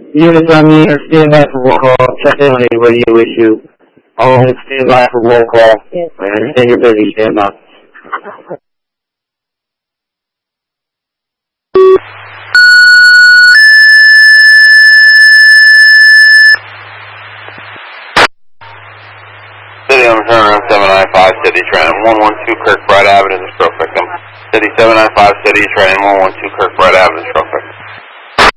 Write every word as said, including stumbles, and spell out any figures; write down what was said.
Units on me are stand by for roll call. Check in on any radio issue. All stand by for roll call. Yes. I understand you're busy. Stand by. City on turnaround seven nine five City, train one one two Kirkbride Avenue, stroke victim. City seven nine five City, train one one two Kirkbride Avenue, stroke victim.